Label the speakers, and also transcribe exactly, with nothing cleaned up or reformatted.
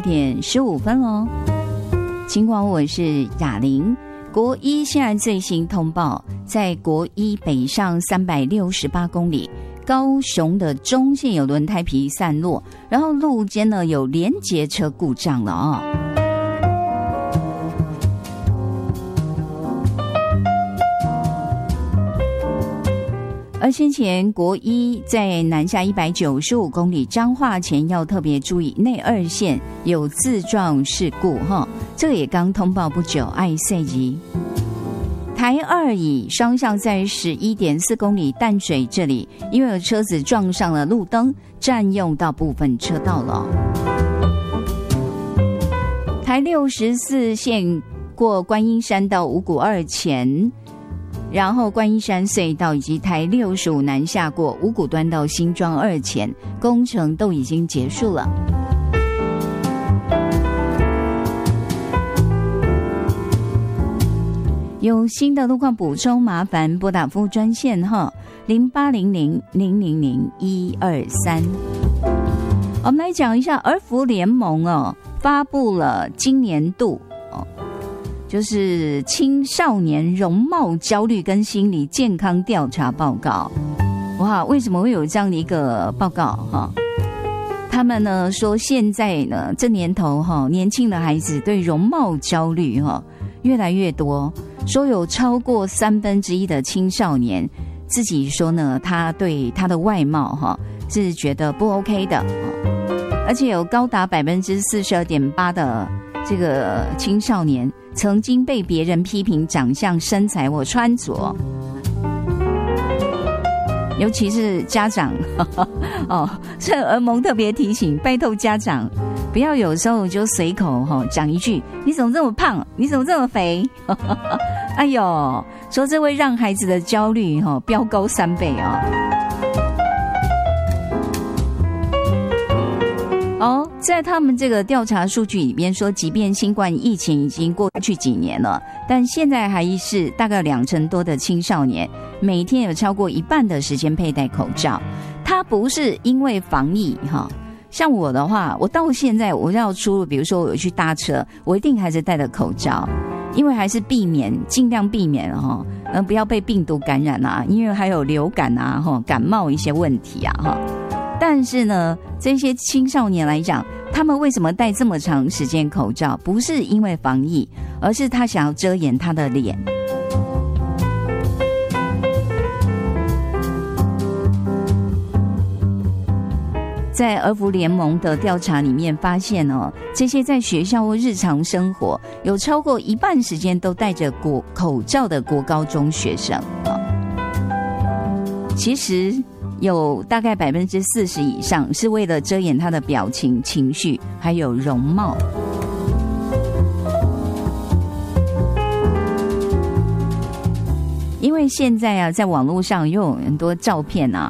Speaker 1: 点十五分哦。尽管我是雅玲。国一现在最新通报，在国一北上三百六十八公里，高雄的中线有轮胎皮散落，然后路肩呢有连结车故障了哦。而先前国一在南下一百九十五公里彰化前要特别注意内二线有自撞事故哈，这个也刚通报不久，爱赛级。台二乙双向在十一点四公里淡水这里，因为有车子撞上了路灯，占用到部分车道了。台六十四线过观音山到五股二前。然后观音山隧道以及台六十五南下过五股端到新庄二前，工程都已经结束了。有新的路况补充，麻烦拨打服务专线哈，零八零零零零零一二三。我们来讲一下儿福联盟哦，发布了今年度哦。就是青少年容貌焦虑跟心理健康调查报告。哇，为什么会有这样的一个报告哈？他们呢说现在呢这年头哈，年轻的孩子对容貌焦虑哈越来越多，说有超过三分之一的青少年自己说呢，他对他的外貌哈是觉得不 OK 的，而且有高达百分之四十二点八的这个青少年曾经被别人批评长相、身材或穿着，尤其是家长哦，所以儿盟特别提醒，拜托家长不要有时候就随口哈讲一句：“你怎么这么胖？你怎么这么肥？”哎呦，说这会让孩子的焦虑哈飙高三倍啊！哦，在他们这个调查数据里面说，即便新冠疫情已经过去几年了，但现在还是大概两成多的青少年每天有超过一半的时间佩戴口罩。它不是因为防疫哈，像我的话，我到现在我要出入，比如说我去搭车，我一定还是戴着口罩，因为还是避免尽量避免哈，呃不要被病毒感染啊，因为还有流感啊哈，感冒一些问题啊哈。但是呢，这些青少年来讲，他们为什么戴这么长时间口罩？不是因为防疫，而是他想要遮掩他的脸。在儿福联盟的调查里面发现哦，这些在学校或日常生活有超过一半时间都戴着国口罩的国高中学生啊，其实有大概百分之四十以上是为了遮掩他的表情、情绪还有容貌。因为现在啊，在网络上又有很多照片啊，